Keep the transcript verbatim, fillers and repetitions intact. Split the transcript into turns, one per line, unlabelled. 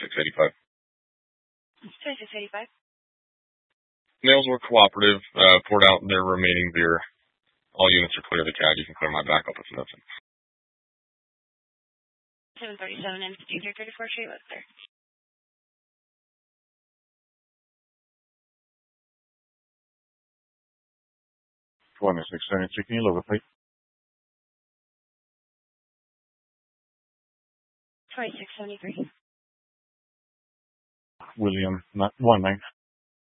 twenty-six eighty-five.
twenty-six eighty-five.
Nails were cooperative, uh, poured out their remaining beer. All units are clear of the C A D. You can clear my back up if nothing.
seven thirty-seven and fifty-three thirty-four Street, what's there?
twenty-six seventy-three, can you look at please?
twenty-six seventy-three.
William, not one nine.